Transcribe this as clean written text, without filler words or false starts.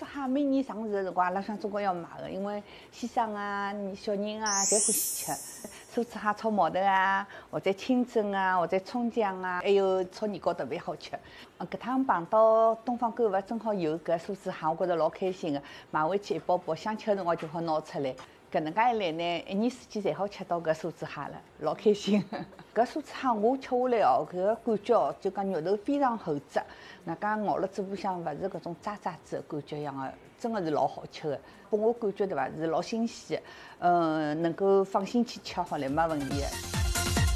子蟹每年上市的辰光，阿拉想总归要买的，因为先生啊、小人啊侪欢喜吃。手指蟹炒毛豆啊，或者清蒸啊，或者葱姜啊，还有炒年糕特别好吃。搿趟碰到东方购物正好有搿手指蟹，我觉着老开心的。买回去一包包，想吃的辰光就好拿出来。搿能介一来呢，一年四季侪好吃到搿手指蟹了，老开心。搿手指蟹我吃下来哦，搿个感觉哦，就讲肉头非常厚质，外加咬了嘴巴向勿是搿种渣渣子的感觉一样的，真的是老好吃的。拨我感觉对伐，是老新鲜的，能够放心去吃好了，没问题的。